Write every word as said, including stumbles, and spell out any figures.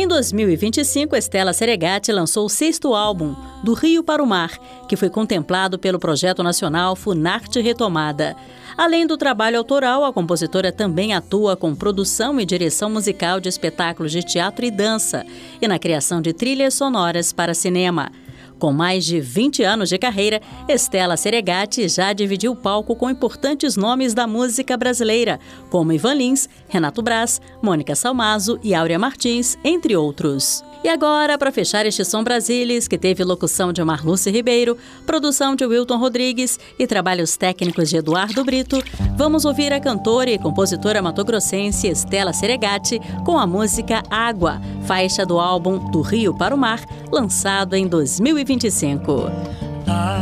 Em dois mil e vinte e cinco, Estela Seregatti lançou o sexto álbum, Do Rio para o Mar, que foi contemplado pelo projeto nacional Funarte Retomada. Além do trabalho autoral, a compositora também atua com produção e direção musical de espetáculos de teatro e dança e na criação de trilhas sonoras para cinema. Com mais de vinte anos de carreira, Estela Seregatti já dividiu o palco com importantes nomes da música brasileira, como Ivan Lins, Renato Braz, Mônica Salmazo e Áurea Martins, entre outros. E agora, para fechar este Som Brasilis, que teve locução de Marluce Ribeiro, produção de Wilton Rodrigues e trabalhos técnicos de Eduardo Brito, vamos ouvir a cantora e compositora matogrossense Estela Seregatti com a música Água, faixa do álbum Do Rio para o Mar, lançado em dois mil e vinte e cinco.